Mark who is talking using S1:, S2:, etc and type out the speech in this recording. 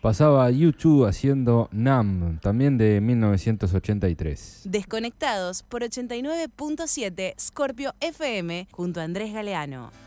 S1: Pasaba U2 haciendo Numb, también de 1983.
S2: Desconectados por 89.7 Scorpio FM junto a Andrés Galeano.